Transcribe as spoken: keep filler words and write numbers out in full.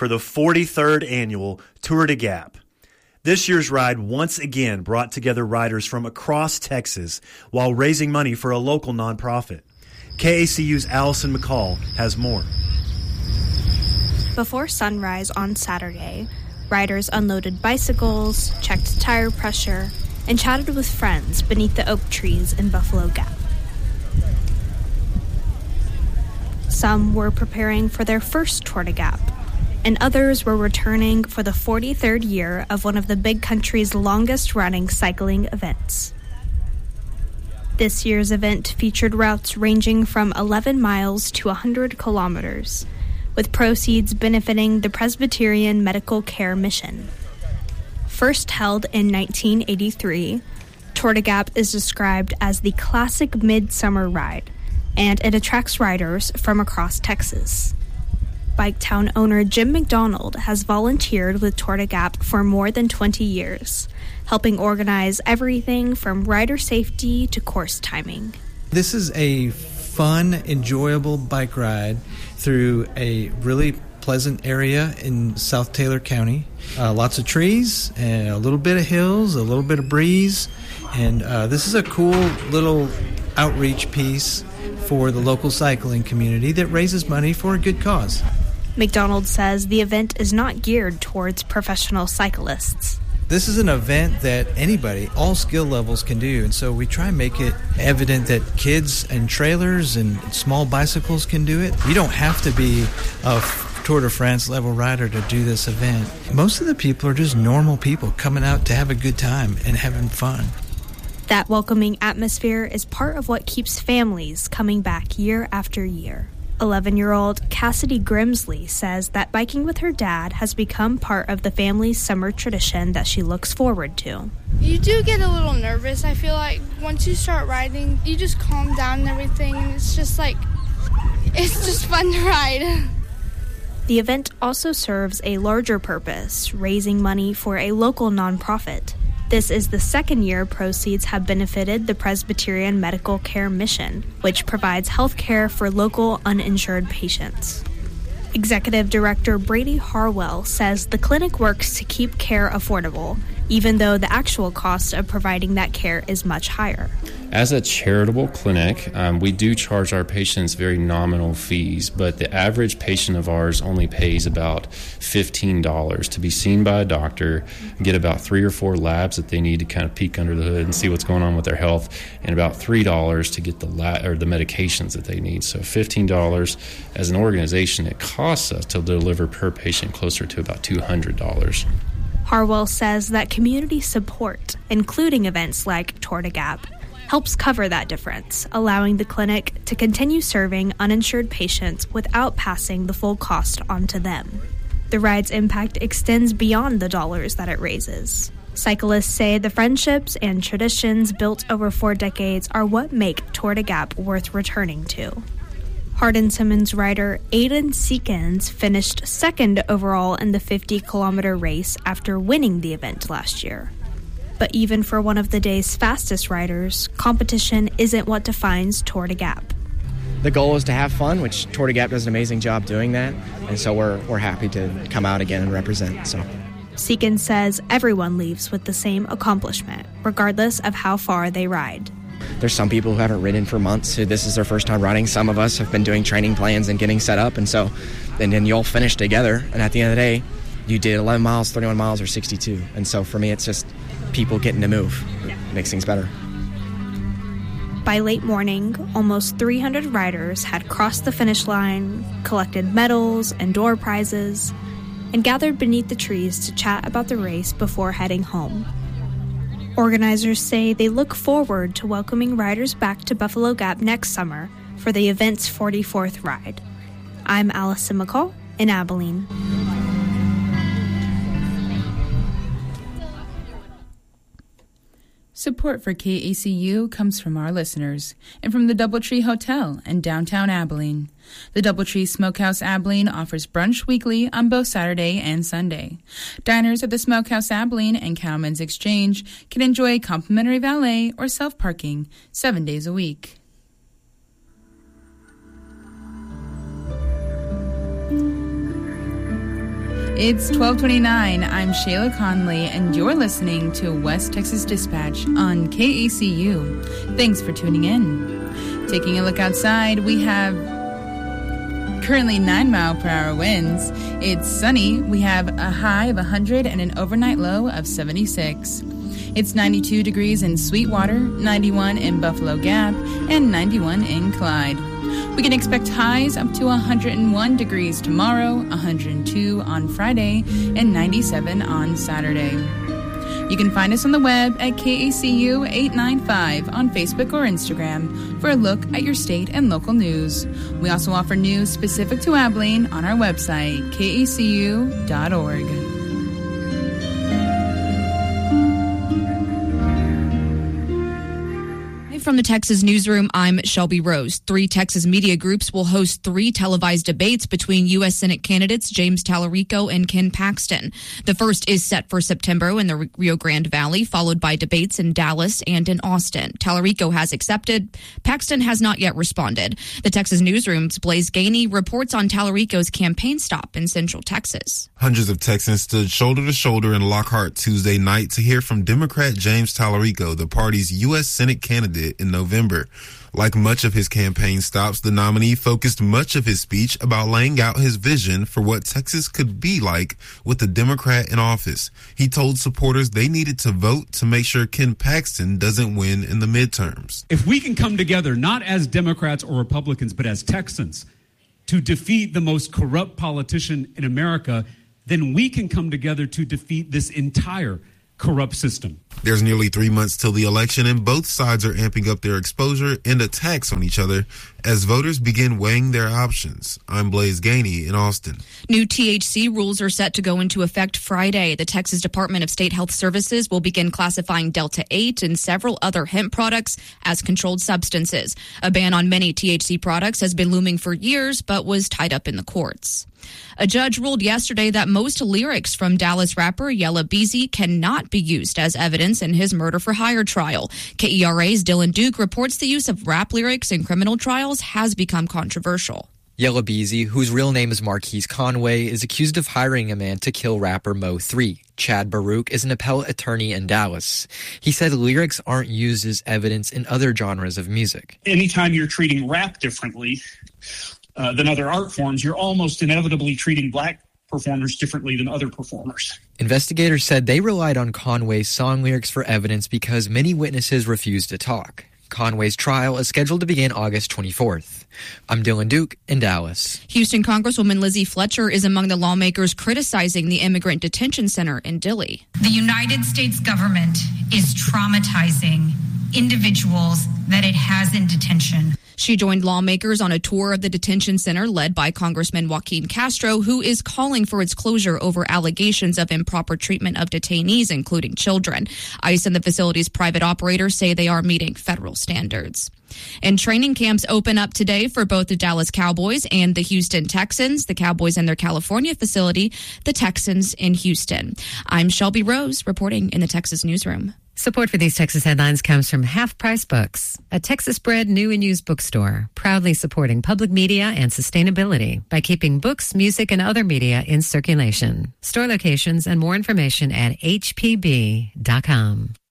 for the forty-third annual Tour de Gap. This year's ride once again brought together riders from across Texas while raising money for a local nonprofit. K A C U's Allison McCall has more. Before sunrise on Saturday, riders unloaded bicycles, checked tire pressure, and chatted with friends beneath the oak trees in Buffalo Gap. Some were preparing for their first Tour de Gap, and others were returning for the forty-third year of one of the big country's longest-running cycling events. This year's event featured routes ranging from eleven miles to one hundred kilometers, with proceeds benefiting the Presbyterian Medical Care Mission. First held in nineteen eighty-three, Tour de Gap is described as the classic midsummer ride, and it attracts riders from across Texas. Biketown owner Jim McDonald has volunteered with Tour de Gap for more than twenty years, helping organize everything from rider safety to course timing. This is a fun, enjoyable bike ride through a really pleasant area in South Taylor County. Uh, lots of trees, and a little bit of hills, a little bit of breeze, and uh, this is a cool little outreach piece for the local cycling community that raises money for a good cause. McDonald says the event is not geared towards professional cyclists. This is an event that anybody, all skill levels can do, and so we try and make it evident that kids and trailers and small bicycles can do it. You don't have to be a Tour de France level rider to do this event. Most of the people are just normal people coming out to have a good time and having fun. That welcoming atmosphere is part of what keeps families coming back year after year. eleven-year-old Cassidy Grimsley says that biking with her dad has become part of the family's summer tradition that she looks forward to. You do get a little nervous. I feel like once you start riding, you just calm down and everything, and it's just like, it's just fun to ride. The event also serves a larger purpose, raising money for a local nonprofit. This is the second year proceeds have benefited the Presbyterian Medical Care Mission, which provides health care for local uninsured patients. Executive Director Brady Harwell says the clinic works to keep care affordable, even though the actual cost of providing that care is much higher. As a charitable clinic, um, we do charge our patients very nominal fees, but the average patient of ours only pays about fifteen dollars to be seen by a doctor, get about three or four labs that they need to kind of peek under the hood and see what's going on with their health, and about three dollars to get the la- or the medications that they need. So fifteen dollars as an organization, it costs us to deliver per patient closer to about two hundred dollars. Harwell says that community support, including events like Tour de Gap, helps cover that difference, allowing the clinic to continue serving uninsured patients without passing the full cost on to them. The ride's impact extends beyond the dollars that it raises. Cyclists say the friendships and traditions built over four decades are what make Tour de Gap worth returning to. Hardin-Simmons rider Aiden Seekins finished second overall in the fifty-kilometer race after winning the event last year. But even for one of the day's fastest riders, competition isn't what defines Tour de Gap. The goal is to have fun, which Tour de Gap does an amazing job doing that, and so we're we're happy to come out again and represent. So, Seekins says everyone leaves with the same accomplishment, regardless of how far they ride. There's some people who haven't ridden for months, who this is their first time riding. Some of us have been doing training plans and getting set up, and so and then you all finish together, and at the end of the day, you did eleven miles, thirty-one miles, or sixty-two. And so for me, it's just people getting to move. It makes things better. By late morning, almost three hundred riders had crossed the finish line, collected medals and door prizes, and gathered beneath the trees to chat about the race before heading home. Organizers say they look forward to welcoming riders back to Buffalo Gap next summer for the event's forty-fourth ride. I'm Allison McCall in Abilene. Support for K A C U comes from our listeners and from the Doubletree Hotel in downtown Abilene. The Doubletree Smokehouse Abilene offers brunch weekly on both Saturday and Sunday. Diners at the Smokehouse Abilene and Cattleman's Exchange can enjoy complimentary valet or self-parking seven days a week. It's twelve twenty-nine. I'm Shayla Conley, and you're listening to West Texas Dispatch on K A C U. Thanks for tuning in. Taking a look outside, we have currently nine mile per hour winds. It's sunny. We have a high of one hundred and an overnight low of seventy-six. It's ninety-two degrees in Sweetwater, ninety-one in Buffalo Gap, and ninety-one in Clyde. We can expect highs up to one hundred one degrees tomorrow, one hundred two on Friday, and ninety-seven on Saturday. You can find us on the web at K A C U eight ninety-five on Facebook or Instagram for a look at your state and local news. We also offer news specific to Abilene on our website, K A C U dot org. From the Texas Newsroom, I'm Shelby Rose. Three Texas media groups will host three televised debates between U S Senate candidates James Tallarico and Ken Paxton. The first is set for September in the Rio Grande Valley, followed by debates in Dallas and in Austin. Tallarico has accepted. Paxton has not yet responded. The Texas Newsroom's Blaze Gainey reports on Tallarico's campaign stop in Central Texas. Hundreds of Texans stood shoulder to shoulder in Lockhart Tuesday night to hear from Democrat James Tallarico, the party's U S Senate candidate, in November. Like much of his campaign stops, the nominee focused much of his speech about laying out his vision for what Texas could be like with a Democrat in office. He told supporters they needed to vote to make sure Ken Paxton doesn't win in the midterms. If we can come together, not as Democrats or Republicans, but as Texans, to defeat the most corrupt politician in America, then we can come together to defeat this entire corrupt system. There's nearly three months till the election, and both sides are amping up their exposure and attacks on each other as voters begin weighing their options. I'm Blaze Gainey in Austin. New T H C rules are set to go into effect Friday. The Texas Department of State Health Services will begin classifying Delta eight and several other hemp products as controlled substances. A ban on many T H C products has been looming for years, but was tied up in the courts. A judge ruled yesterday that most lyrics from Dallas rapper Yella Beezy cannot be used as evidence in his murder-for-hire trial. K E R A's Dylan Duke reports the use of rap lyrics in criminal trials has become controversial. Yella Beezy, whose real name is Marquise Conway, is accused of hiring a man to kill rapper Mo three. Chad Baruch is an appellate attorney in Dallas. He said lyrics aren't used as evidence in other genres of music. Anytime you're treating rap differently Uh, than other art forms, you're almost inevitably treating black performers differently than other performers. Investigators said they relied on Conway's song lyrics for evidence because many witnesses refused to talk. Conway's trial is scheduled to begin August twenty-fourth. I'm Dylan Duke in Dallas. Houston Congresswoman Lizzie Fletcher is among the lawmakers criticizing the immigrant detention center in Dilley. The United States government is traumatizing individuals that it has in detention. She joined lawmakers on a tour of the detention center led by Congressman Joaquin Castro, who is calling for its closure over allegations of improper treatment of detainees, including children. ICE and the facility's private operators say they are meeting federal standards. And training camps open up today for both the Dallas Cowboys and the Houston Texans. The Cowboys in their California facility, the Texans in Houston. I'm Shelby Rose reporting in the Texas Newsroom. Support for these Texas headlines comes from Half Price Books, a Texas-bred new and used bookstore, proudly supporting public media and sustainability by keeping books, music, and other media in circulation. Store locations and more information at h p b dot com.